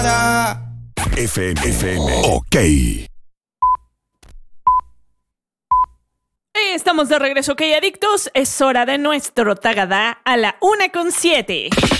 FM, ok. Estamos de regreso, ok, adictos. Es hora de nuestro Tagadá a la 1:07.